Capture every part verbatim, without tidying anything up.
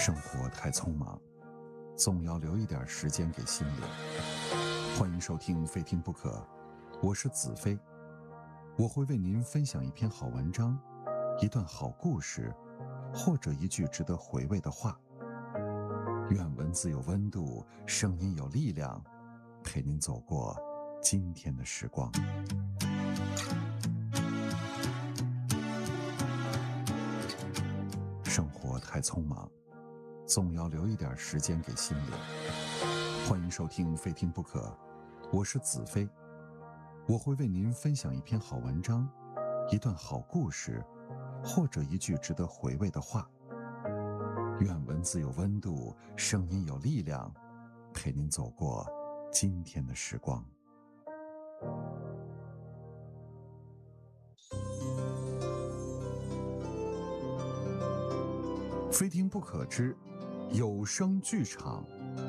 生活太匆忙，总要留一点时间给心灵。欢迎收听非听不可，我是子飞，我会为您分享一篇好文章，一段好故事，或者一句值得回味的话。愿文字有温度，声音有力量，陪您走过今天的时光。生活太匆忙，总要留一点时间给心灵。欢迎收听非听不可，我是子飞，我会为您分享一篇好文章，一段好故事，或者一句值得回味的话。愿文字有温度，声音有力量，陪您走过今天的时光。非听不可之有声剧场。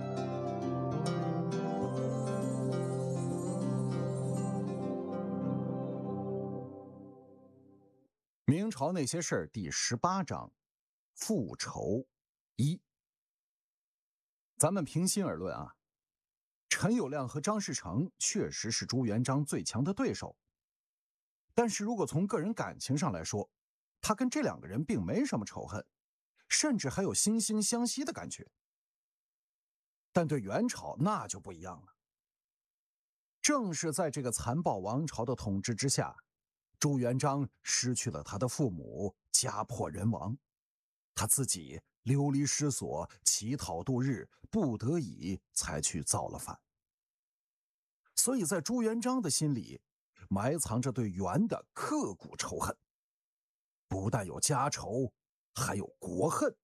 明朝那些事儿第十八章，复仇一。咱们平心而论啊，陈友谅和张士诚确实是朱元璋最强的对手，但是如果从个人感情上来说，他跟这两个人并没什么仇恨，甚至还有惺惺相惜的感觉。但对元朝那就不一样了。正是在这个残暴王朝的统治之下，朱元璋失去了他的父母，家破人亡，他自己流离失所，乞讨度日，不得已才去造了反。所以在朱元璋的心里埋藏着对元的刻骨仇恨，不但有家仇，还有国恨。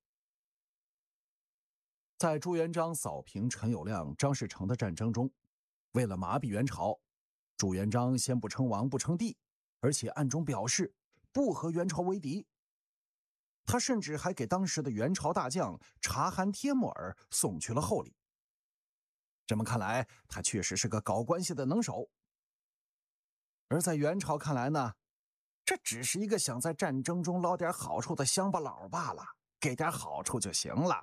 在朱元璋扫平陈友谅、张士诚的战争中，为了麻痹元朝，朱元璋先不称王不称帝，而且暗中表示不和元朝为敌。他甚至还给当时的元朝大将察罕帖木儿送去了厚礼。这么看来，他确实是个搞关系的能手。而在元朝看来呢，这只是一个想在战争中捞点好处的乡巴佬罢了，给点好处就行了。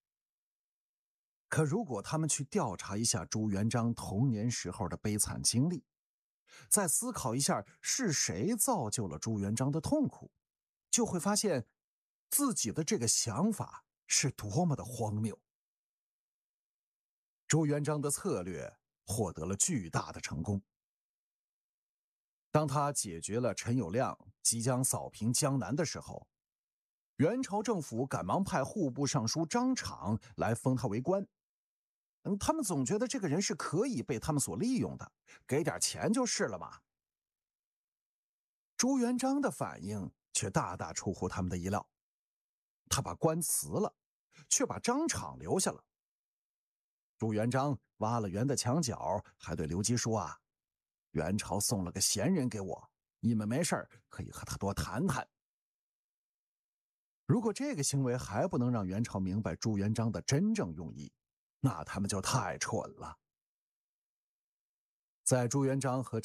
可如果他们去调查一下朱元璋童年时候的悲惨经历，再思考一下是谁造就了朱元璋的痛苦，就会发现自己的这个想法是多么的荒谬。朱元璋的策略获得了巨大的成功。当他解决了陈友谅，即将扫平江南的时候，元朝政府赶忙派户部尚书张敞来封他为官。嗯，他们总觉得这个人是可以被他们所利用的，给点钱就是了嘛。朱元璋的反应却大大出乎他们的意料，他把官辞了，却把张敞留下了。朱元璋挖了元的墙角，还对刘基说啊，元朝送了个闲人给我，你们没事可以和他多谈谈。如果这个行为还不能让元朝明白朱元璋的真正用意，那他们就太蠢了。在朱元璋和